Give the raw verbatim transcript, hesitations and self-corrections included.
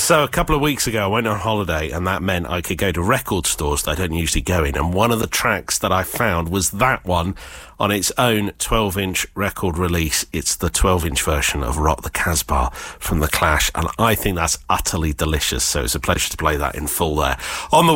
So a couple of weeks ago I went on holiday, and that meant I could go to record stores that I don't usually go in, and one of the tracks that I found was that one on its own twelve inch record release. It's the twelve inch version of Rock the Casbah from The Clash, and I think that's utterly delicious, so it's a pleasure to play that in full there. On the